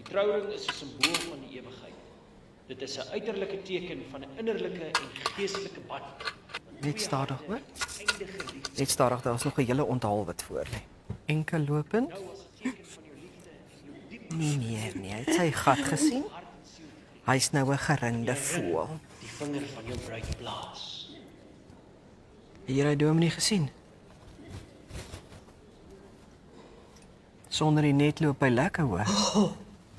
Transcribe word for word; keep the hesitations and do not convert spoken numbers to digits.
trouring is 'n simbool van die ewigheid. Dit is 'n uiterlike teken van 'n innerlike en geestelike band. Net stadig, hoor. Net stadig, daar is nog 'n hele onthaal wat voor lê. Enkel lopend. Nee, nee, nee, het sy gat gesien? Hy's nou 'n gerinde voël. Die vinger van jou bruid blaas. Hier hy Dominee gesien. Sonder die net loop by lekker, hoor. Oh,